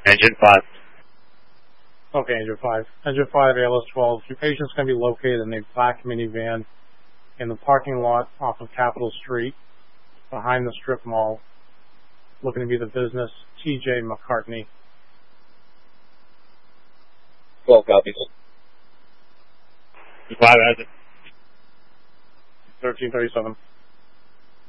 Engine 5. Okay, Engine 5. Engine 5, ALS 12. Your patient's going to be located in a black minivan in the parking lot off of Capitol Street, behind the strip mall, looking to be the business TJ McCartney. 12 copies. 5 has it. 1337.